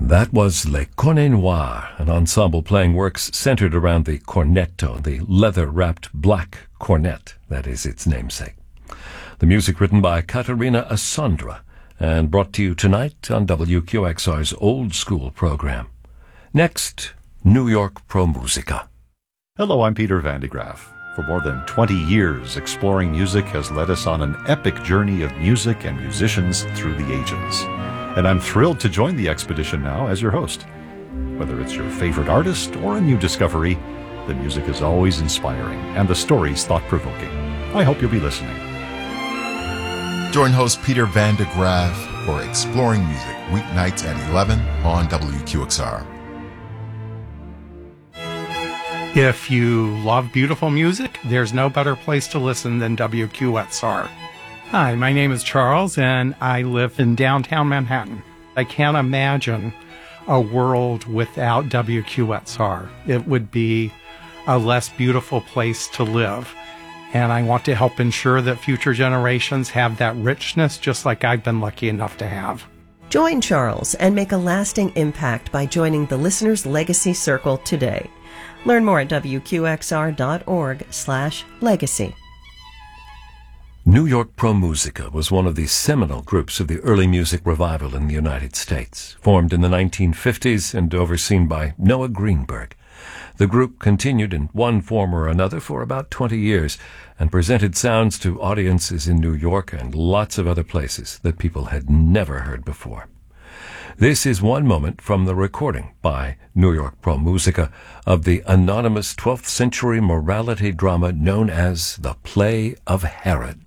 That was Les Cornets Noirs, an ensemble playing works centered around the cornetto, the leather-wrapped black cornet that is its namesake. The music written by Caterina Assandra and brought to you tonight on WQXR's Old School program. Next, New York Pro Musica. Hello, I'm Peter Van de Graaf. For more than 20 years, Exploring Music has led us on an epic journey of music and musicians through the ages. And I'm thrilled to join the expedition now as your host. Whether it's your favorite artist or a new discovery, the music is always inspiring and the stories thought-provoking. I hope you'll be listening. Join host Peter Van de Graaf for Exploring Music, weeknights at 11 on WQXR. If you love beautiful music, there's no better place to listen than WQXR. Hi, my name is Charles, and I live in downtown Manhattan. I can't imagine a world without WQXR. It would be a less beautiful place to live. And I want to help ensure that future generations have that richness, just like I've been lucky enough to have. Join Charles and make a lasting impact by joining the Listener's Legacy Circle today. Learn more at WQXR.org/legacy. New York Pro Musica was one of the seminal groups of the early music revival in the United States, formed in the 1950s and overseen by Noah Greenberg. The group continued in one form or another for about 20 years and presented sounds to audiences in New York and lots of other places that people had never heard before. This is one moment from the recording by New York Pro Musica of the anonymous 12th century morality drama known as The Play of Herod.